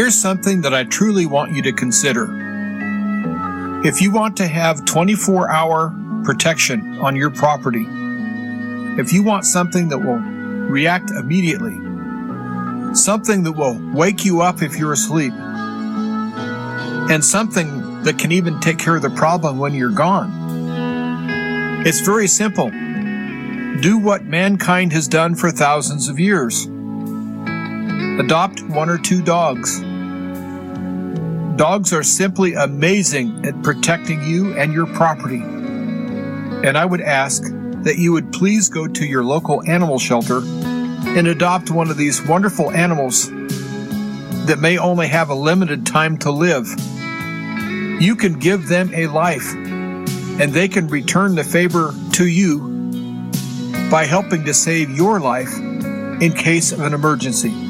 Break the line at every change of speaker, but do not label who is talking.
Here's something that I truly want you to consider. If you want to have 24-hour protection on your property, if you want something that will react immediately, something that will wake you up if you're asleep, and something that can even take care of the problem when you're gone, it's very simple. Do what mankind has done for thousands of years. Adopt 1 or 2 dogs. Dogs are simply amazing at protecting you and your property. And I would ask that you would please go to your local animal shelter and adopt one of these wonderful animals that may only have a limited time to live. You can give them a life, and they can return the favor to you by helping to save your life in case of an emergency.